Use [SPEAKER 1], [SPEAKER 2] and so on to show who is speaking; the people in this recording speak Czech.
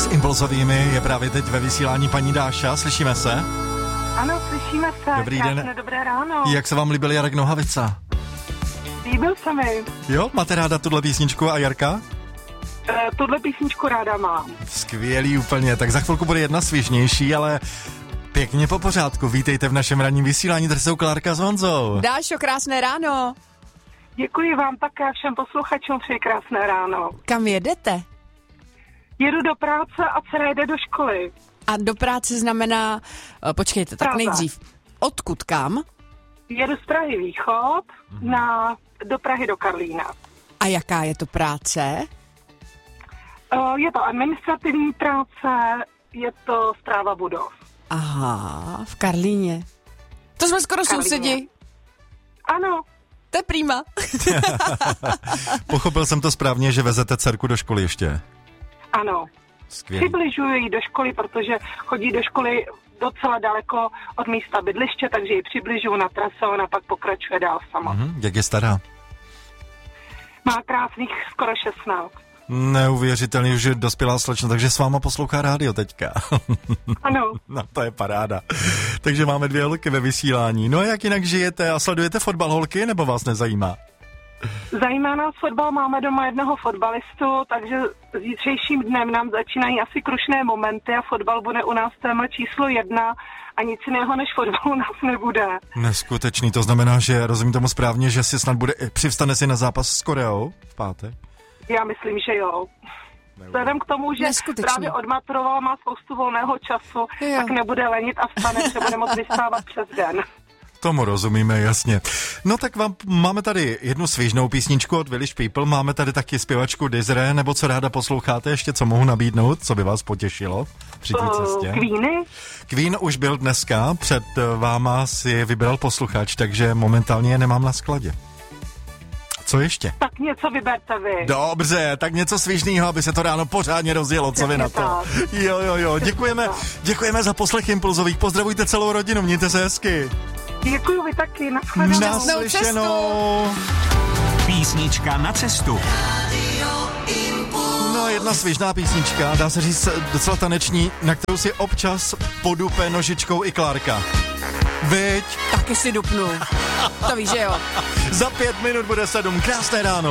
[SPEAKER 1] s Impulzovými je právě teď ve vysílání paní Dáša. Slyšíme se?
[SPEAKER 2] Ano, slyšíme se.
[SPEAKER 1] Dobrý den.
[SPEAKER 2] Dobré ráno.
[SPEAKER 1] Jak se vám líbil Jarek Nohavica?
[SPEAKER 2] Líbil se mi.
[SPEAKER 1] Jo, máte ráda tuhle písničku a Jarka?
[SPEAKER 2] Tuhle písničku ráda mám.
[SPEAKER 1] Skvělý úplně, tak za chvilku bude jedna svěžnější, ale pěkně po pořádku. Vítejte v našem ranním vysílání, tady jsou Klárka s Honzou.
[SPEAKER 3] Dášo, krásné ráno.
[SPEAKER 2] Děkuji vám také všem posluchačům, přeji krásné ráno.
[SPEAKER 3] Kam jedete?
[SPEAKER 2] Jedu do práce a dcera jde do školy.
[SPEAKER 3] A do práce znamená, počkejte, tak
[SPEAKER 2] Praha.
[SPEAKER 3] nejdřív, odkud kam?
[SPEAKER 2] Jedu z Prahy východ do Prahy do Karlína.
[SPEAKER 3] A jaká je to práce?
[SPEAKER 2] Je to administrativní práce, je to správa budov.
[SPEAKER 3] Aha, v Karlíně. To jsme skoro
[SPEAKER 2] Karlíně.
[SPEAKER 3] sousedi.
[SPEAKER 2] Ano,
[SPEAKER 3] To je prima.
[SPEAKER 1] Pochopil jsem to správně, že vezete dcerku do školy ještě.
[SPEAKER 2] ano.
[SPEAKER 1] Skvělý.
[SPEAKER 2] Přibližuji ji do školy, protože chodí do školy docela daleko od místa bydliště, takže ji přibližuji na trase, ona pak pokračuje dál sama.
[SPEAKER 1] Jak je stará?
[SPEAKER 2] Má krásných skoro 16.
[SPEAKER 1] Neuvěřitelně, už je dospělá slečna, takže s váma poslouchá rádio teďka.
[SPEAKER 2] Ano.
[SPEAKER 1] No, to je paráda. Takže máme 2 holky ve vysílání. No a jak jinak žijete a sledujete fotbal, holky, nebo vás nezajímá?
[SPEAKER 2] Zajímá nás fotbal, máme doma jednoho fotbalistu, takže zítřejším dnem nám začínají asi krušné momenty a fotbal bude u nás téma číslo 1 a nic jiného než fotbal u nás nebude.
[SPEAKER 1] Neskutečný, to znamená, že rozumím tomu správně, že si snad přivstane si na zápas s Koreou v pátek?
[SPEAKER 2] Já myslím, že jo. Vzhledem k tomu, že právě odmaturoval, má spoustu volného času,
[SPEAKER 3] jo,
[SPEAKER 2] tak nebude lenit a vstane, že bude moct vystávat přes den.
[SPEAKER 1] Tomu rozumíme, jasně. No tak máme tady jednu svěžnou písničku od Village People, máme tady taky zpěvačku Desiree, nebo co ráda posloucháte, ještě co mohu nabídnout, co by vás potěšilo při té cestě?
[SPEAKER 2] Queeny?
[SPEAKER 1] Queen už byl dneska, před váma si vybral posluchač, takže momentálně je nemám na skladě. Co ještě?
[SPEAKER 2] Tak něco vyberte vy.
[SPEAKER 1] Dobře, tak něco svižného, aby se to ráno pořádně rozjelo, co vy na to? Jo, děkujeme za poslech Impulzových, pozdravujte celou rodinu, mějte se hezky.
[SPEAKER 2] Děkuju, vy taky, nashledanou.
[SPEAKER 1] Naslyšenou.
[SPEAKER 4] Písnička na cestu.
[SPEAKER 1] No, jedna svižná písnička, dá se říct docela taneční, na kterou si občas podupe nožičkou i Klárka. Viď?
[SPEAKER 3] Taky si dupnu. To víš, že jo.
[SPEAKER 1] Za 5 minut bude 7, krásné ráno.